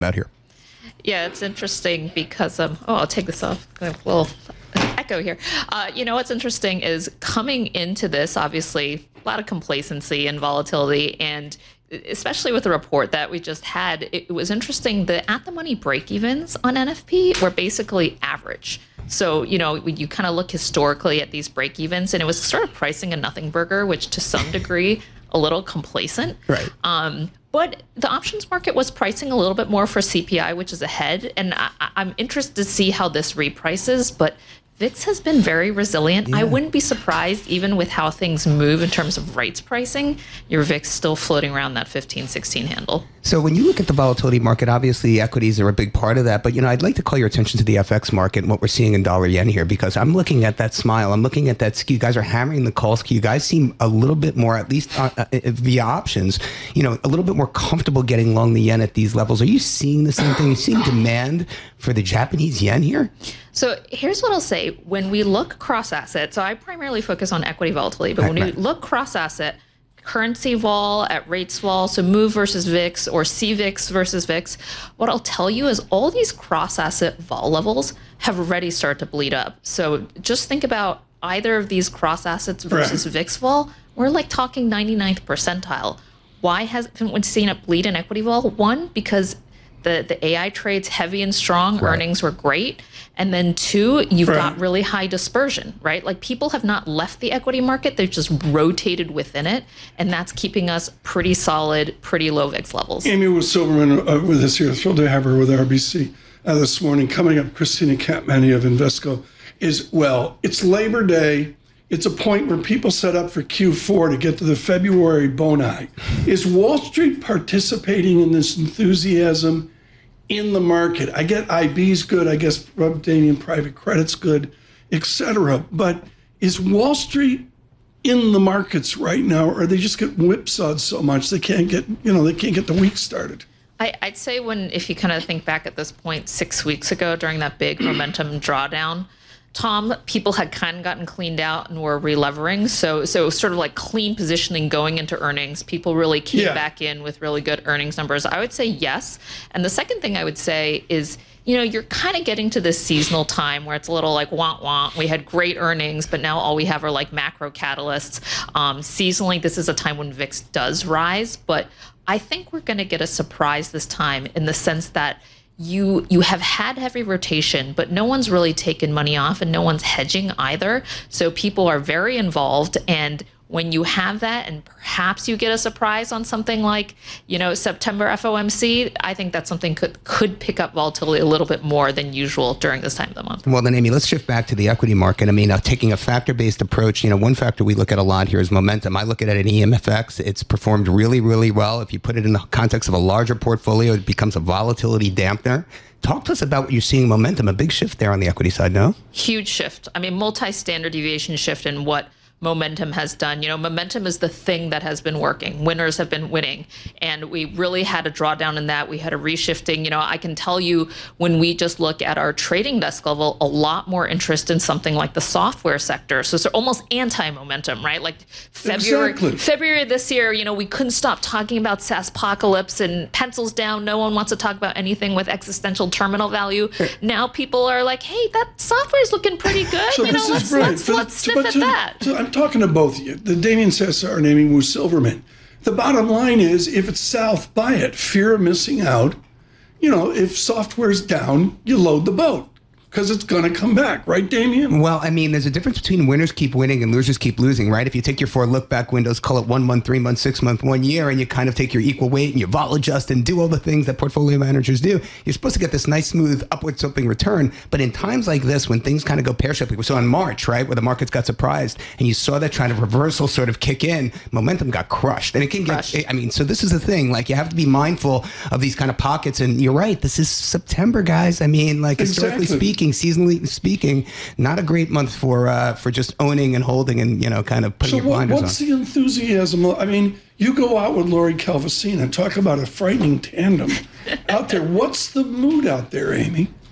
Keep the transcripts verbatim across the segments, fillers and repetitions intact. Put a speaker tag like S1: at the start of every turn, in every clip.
S1: about here?
S2: Yeah, it's interesting because, um, oh, I'll take this off. A little echo here. Uh, you know, what's interesting is coming into this, obviously, a lot of complacency and volatility, and especially with the report that we just had, it was interesting. The at-the-money break-evens on N F P were basically average. So, you know, you kind of look historically at these break-evens, and it was sort of pricing a nothing burger, which to some degree, a little complacent.
S1: Right.
S2: Um, but the options market was pricing a little bit more for C P I, which is ahead. And I, I'm interested to see how this reprices, but V I X has been very resilient. Yeah. I wouldn't be surprised, even with how things move in terms of rates pricing, your V I X still floating around that fifteen, sixteen handle.
S1: So when you look at the volatility market, obviously equities are a big part of that. But, you know, I'd like to call your attention to the F X market and what we're seeing in dollar yen here, because I'm looking at that smile. I'm looking at that skew. You guys are hammering the call skew. You guys seem a little bit more, at least uh, uh, via options, you know, a little bit more comfortable getting long the yen at these levels. Are you seeing the same thing? Are you seeing demand for the Japanese yen here?
S2: So here's what I'll say. When we look cross-asset, so I primarily focus on equity volatility, but when right, we right. look cross-asset, currency vol at rates vol, so move versus V I X or C V I X versus V I X, what I'll tell you is all these cross-asset vol levels have already started to bleed up. So just think about either of these cross-assets versus right. V I X vol. We're like talking ninety-ninth percentile. Why hasn't we seen it bleed in equity vol? One, because the, the A I trades heavy and strong, right. earnings were great. And then two, you've right. got really high dispersion, right? Like people have not left the equity market, they've just rotated within it. And that's keeping us pretty solid, pretty low V I X levels.
S3: Amy was Silverman uh, with us here. Thrilled to have her with R B C uh, this morning. Coming up, Christina Capmany of Invesco is, well, it's Labor Day. It's a point where people set up for Q four to get to the February bonai. Is Wall Street participating in this enthusiasm in the market? I get I B's good, I guess Damian private credit's good, et cetera. But is Wall Street in the markets right now, or they just get whipsawed so much they can't get, you know, they can't get the week started?
S2: I, I'd say when, if you kind of think back at this point, six weeks ago during that big momentum drawdown, Tom, people had kind of gotten cleaned out and were relevering. So so sort of like clean positioning going into earnings. People really came yeah. back in with really good earnings numbers. I would say yes. And the second thing I would say is, you know, you're kind of getting to this seasonal time where it's a little like want want. We had great earnings, but now all we have are like macro catalysts. Um, seasonally, this is a time when V I X does rise. But I think we're going to get a surprise this time in the sense that You you have had heavy rotation, but no one's really taken money off and no one's hedging either. So people are very involved. And when you have that and perhaps you get a surprise on something like, you know, September F O M C, I think that's something could could pick up volatility a little bit more than usual during this time of the month.
S1: Well, then, Amy, let's shift back to the equity market. I mean, uh, taking a factor-based approach, you know, one factor we look at a lot here is momentum. I look at it at E M F X. It's performed really, really well. If you put it in the context of a larger portfolio, it becomes a volatility dampener. Talk to us about what you're seeing momentum, a big shift there on the equity side, no?
S2: Huge shift. I mean, multi-standard deviation shift in what momentum has done. You know, momentum is the thing that has been working. Winners have been winning. And we really had a drawdown in that. We had a reshifting. You know, I can tell you when we just look at our trading desk level, a lot more interest in something like the software sector. So it's almost anti-momentum, right? Like February,
S3: exactly.
S2: February this year, you know, we couldn't stop talking about SaaSpocalypse and pencils down. No one wants to talk about anything with existential terminal value. Now people are like, hey, that software is looking pretty good.
S3: So
S2: you know, let's, let's,
S3: but,
S2: let's sniff at
S3: to,
S2: that.
S3: To, I'm talking to both of you, the Damian Cesar and Amy Wu Silverman. The bottom line is, if it's south, buy it. Fear of missing out. You know, if software's down, you load the boat because it's going to come back, right, Damian?
S1: Well, I mean, there's a difference between winners keep winning and losers keep losing, right? If you take your four look-back windows, call it one month, three months, six month, one year, and you kind of take your equal weight and you vol adjust and do all the things that portfolio managers do, you're supposed to get this nice, smooth, upward sloping return. But in times like this, when things kind of go pear-shaped, like we saw in March, right, where the markets got surprised, and you saw that kind of reversal sort of kick in, momentum got crushed. And it can
S2: crushed.
S1: get, I mean, so this is the thing, like you have to be mindful of these kind of pockets. And you're right, this is September, guys. I mean, like historically
S3: exactly.
S1: speaking, seasonally speaking, not a great month for uh, for just owning and holding and, you know, kind of putting
S3: so
S1: your
S3: what,
S1: blinders
S3: what's
S1: on.
S3: the enthusiasm? I mean, you go out with Lori Calvasina, talk about a frightening tandem out there. What's the mood out there, Amy?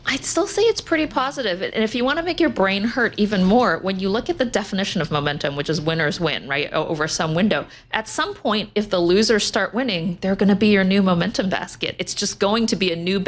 S2: I'd still say it's pretty positive. And if you want to make your brain hurt even more, when you look at the definition of momentum, which is winners win, right, over some window, at some point, if the losers start winning, they're going to be your new momentum basket. It's just going to be a new